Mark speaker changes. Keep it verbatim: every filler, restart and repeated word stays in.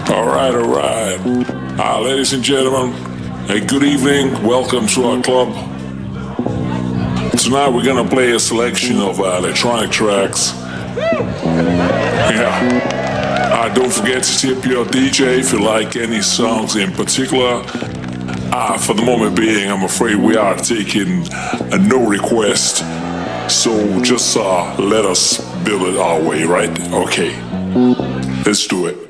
Speaker 1: All right, all right. Uh, ladies and gentlemen, a good evening. Welcome to our club. Tonight we're gonna play a selection of uh, electronic tracks. Yeah. Uh, don't forget to tip your D J if you like any songs in particular. Uh, for the moment being, I'm afraid we are taking a no request. So just uh, let us build it our way, right? Okay. Let's do it.